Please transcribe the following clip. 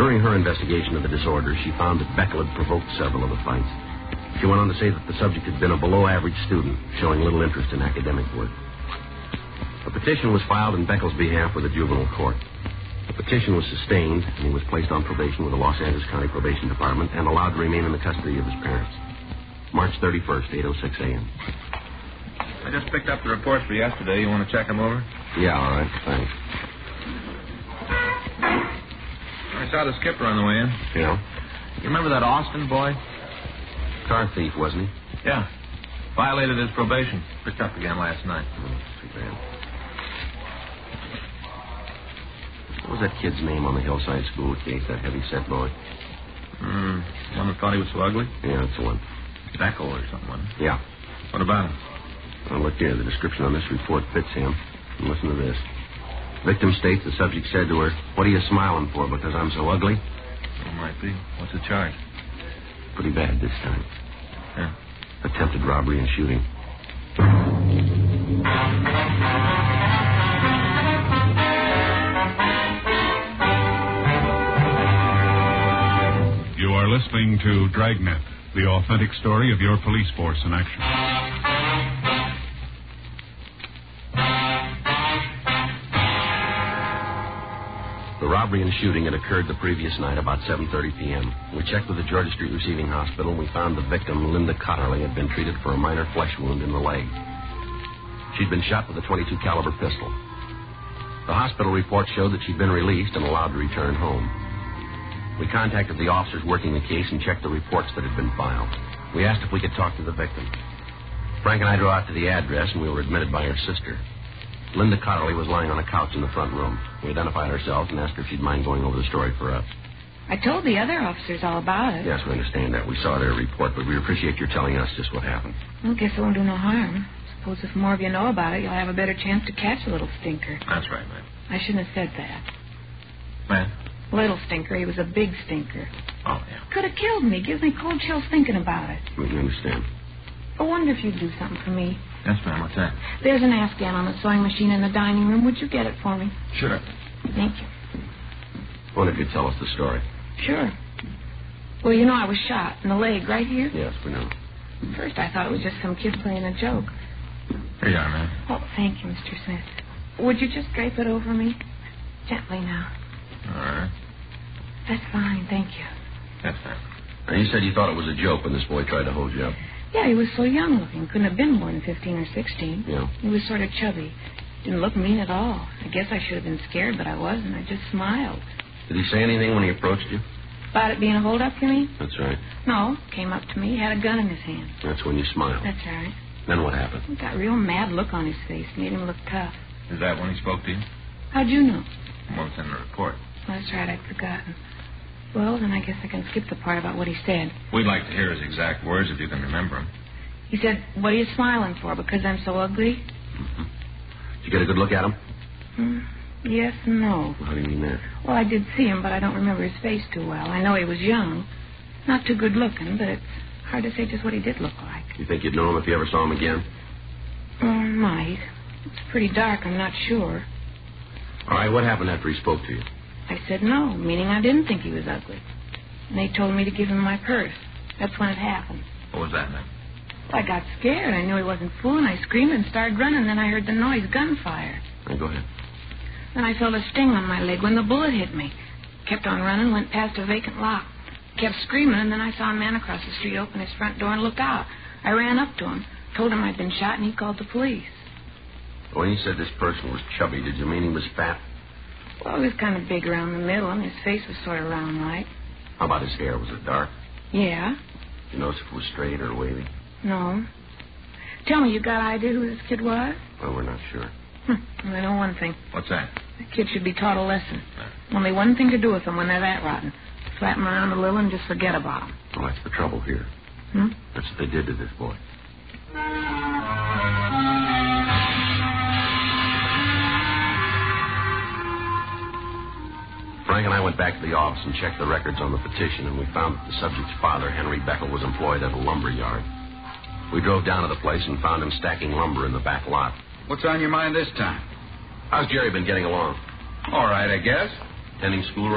During her investigation of the disorder, she found that Beckel had provoked several of the fights. She went on to say that the subject had been a below-average student, showing little interest in academic work. A petition was filed in Beckel's behalf with the juvenile court. The petition was sustained, and he was placed on probation with the Los Angeles County Probation Department and allowed to remain in the custody of his parents. March 31st, 8:06 a.m. I just picked up the reports for yesterday. You want to check them over? Yeah, all right, thanks. I saw the skipper on the way in. Yeah? You remember that Austin boy? Car thief, wasn't he? Yeah. Violated his probation. Picked up again last night. Too bad. What was that kid's name on the Hillside School case, that heavy-set boy? One that thought he was so ugly? Yeah, that's the one. Beckel or something. Yeah. What about him? Well, look here. The description on this report fits him. And listen to this. Victim states the subject said to her, "What are you smiling for, because I'm so ugly?" It might be. What's the charge? Pretty bad this time. Yeah. Attempted robbery and shooting. You are listening to Dragnet, the authentic story of your police force in action. The robbery and shooting had occurred the previous night about 7:30 p.m. We checked with the Georgia Street Receiving Hospital, and we found the victim, Linda Cotterly, had been treated for a minor flesh wound in the leg. She'd been shot with a .22 caliber pistol. The hospital report showed that she'd been released and allowed to return home. We contacted the officers working the case and checked the reports that had been filed. We asked if we could talk to the victim. Frank and I drove out to the address, and we were admitted by her sister. Linda Cotterly was lying on a couch in the front room. We identified ourselves and asked her if she'd mind going over the story for us. I told the other officers all about it. Yes, we understand that. We saw their report, but we appreciate your telling us just what happened. I guess it won't do no harm. Suppose if more of you know about it, you'll have a better chance to catch the little stinker. That's right, man. I shouldn't have said that. Man? Little stinker. He was a big stinker. Oh, yeah. Could have killed me. Gives me cold chills thinking about it. We understand. I wonder if you'd do something for me. Yes, ma'am. What's that? There's an Afghan on the sewing machine in the dining room. Would you get it for me? Sure. Thank you. I wonder if you'd tell us the story. Sure. Well, you know I was shot in the leg right here. Yes, we know. First I thought it was just some kid playing a joke. Here you are, ma'am. Oh, thank you, Mr. Smith. Would you just drape it over me? Gently now. All right. That's fine, thank you. Yes, ma'am. And you said you thought it was a joke when this boy tried to hold you up. Yeah, he was so young looking. Couldn't have been more than 15 or 16. Yeah. He was sort of chubby. Didn't look mean at all. I guess I should have been scared, but I wasn't. I just smiled. Did he say anything when he approached you? About it being a hold-up, you mean? That's right. No. Came up to me, had a gun in his hand. That's when you smiled. That's right. Then what happened? He got a real mad look on his face. Made him look tough. Is that when he spoke to you? How'd you know? Well, it's in the report. That's right, I'd forgotten. Well, then I guess I can skip the part about what he said. We'd like to hear his exact words if you can remember them. He said, "What are you smiling for, because I'm so ugly?" Mm-hmm. Did you get a good look at him? Yes and no. How do you mean that? Well, I did see him, but I don't remember his face too well. I know he was young. Not too good looking, but it's hard to say just what he did look like. You think you'd know him if you ever saw him again? Might. It's pretty dark, I'm not sure. All right, what happened after he spoke to you? I said no, meaning I didn't think he was ugly. And they told me to give him my purse. That's when it happened. What was that, ma'am? Well, I got scared. I knew he wasn't fooling. I screamed and started running. Then I heard the noise, gunfire. All right, go ahead. Then I felt a sting on my leg when the bullet hit me. Kept on running, went past a vacant lot. Kept screaming, and then I saw a man across the street open his front door and look out. I ran up to him, told him I'd been shot, and he called the police. When you said this person was chubby, did you mean he was fat? Well, he was kind of big around the middle, and his face was sort of round-like. How about his hair? Was it dark? Yeah. Did you notice if it was straight or wavy? No. Tell me, you got an idea who this kid was? Well, we're not sure. Well, I know one thing. What's that? The kid should be taught a lesson. Only one thing to do with them when they're that rotten. Slap them around a little and just forget about them. Well, that's the trouble here. That's what they did to this boy. Frank and I went back to the office and checked the records on the petition, and we found that the subject's father, Henry Beckel, was employed at a lumber yard. We drove down to the place and found him stacking lumber in the back lot. What's on your mind this time? How's Jerry been getting along? All right, I guess. Attending school